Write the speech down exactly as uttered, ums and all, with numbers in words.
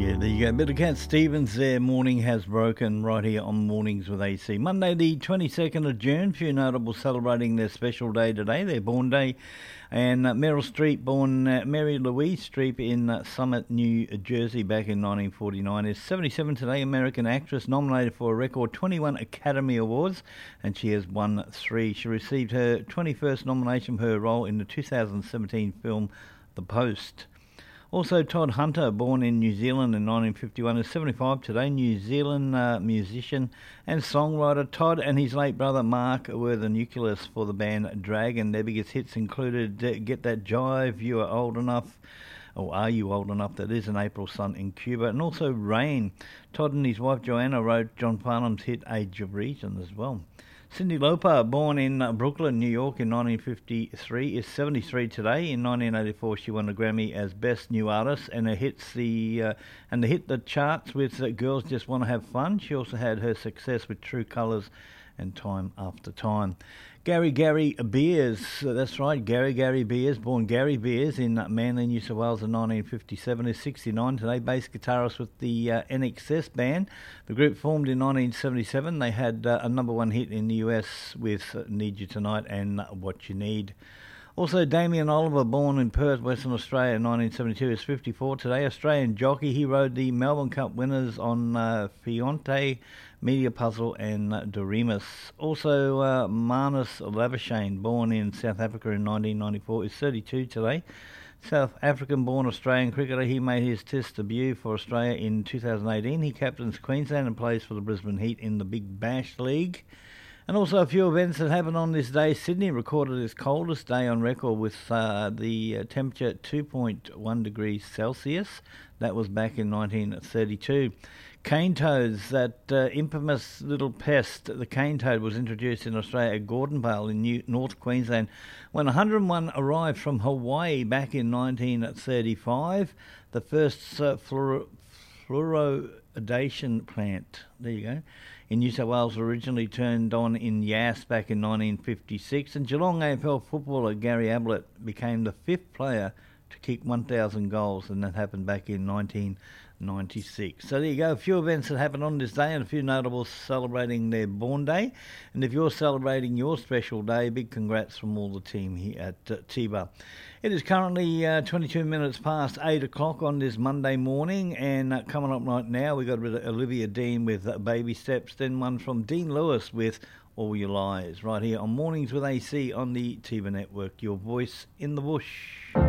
Yeah, there you go. Bit of Cat Stevens there. Morning has broken right here on Mornings with A C. Monday the twenty-second of June. Few notables celebrating their special day today, their born day. And uh, Meryl Streep, born uh, Mary Louise Streep in uh, Summit, New Jersey back in nineteen forty-nine, is seventy-seven today. American actress, nominated for a record twenty-one Academy Awards, and she has won three. She received her twenty-first nomination for her role in the two thousand seventeen film The Post. Also, Todd Hunter, born in New Zealand in nineteen fifty-one, is seventy-five today. New Zealand uh, musician and songwriter. Todd and his late brother Mark were the nucleus for the band Dragon. Their biggest hits included uh, Get That Jive, You Are Old Enough, or Are You Old Enough, that is, an April Sun in Cuba, and also Rain. Todd and his wife Joanna wrote John Farnham's hit Age of Reason as well. Cyndi Lauper, born in Brooklyn, New York in nineteen fifty-three, is seventy-three today. In nineteen eighty-four, she won a Grammy as Best New Artist, and it hits the uh, and it hit the charts with uh, Girls Just Want to Have Fun. She also had her success with True Colours and Time After Time. Gary Gary Beers, uh, that's right, Gary Gary Beers, born Gary Beers in uh, Manly, New South Wales in nineteen fifty-seven, is sixty-nine today, bass guitarist with the uh, N X S band. The group formed in nineteen seventy-seven. They had uh, a number one hit in the U S with uh, Need You Tonight and uh, What You Need. Also, Damien Oliver, born in Perth, Western Australia in nineteen seventy-two, is fifty-four today. Australian jockey. He rode the Melbourne Cup winners on uh, Fionte, Media Puzzle and uh, Doremus. Also, uh, Marnus Labuschagne, born in South Africa in nineteen ninety-four, is thirty-two today. South African-born Australian cricketer. He made his Test debut for Australia in two thousand eighteen. He captains Queensland and plays for the Brisbane Heat in the Big Bash League. And also a few events that happened on this day. Sydney recorded its coldest day on record with uh, the uh, temperature at two point one degrees Celsius. That was back in nineteen thirty-two. Cane toads, that uh, infamous little pest, the cane toad, was introduced in Australia at Gordonvale in New- North Queensland when one hundred and one arrived from Hawaii back in nineteen thirty-five. The first uh, fluoro- fluoridation plant, there you go, in New South Wales originally turned on in Yass back in nineteen fifty-six, and Geelong A F L footballer Gary Ablett became the fifth player to kick one thousand goals, and that happened back in nineteen ninety-six. So there you go, a few events that happened on this day and a few notables celebrating their born day. And if you're celebrating your special day, big congrats from all the team here at uh, T-Bar. It is currently uh, twenty-two minutes past eight o'clock on this Monday morning, and uh, coming up right now we've got a bit of Olivia Dean with uh, Baby Steps, then one from Dean Lewis with All Your Lies, right here on Mornings with A C on the T V Network, your voice in the bush.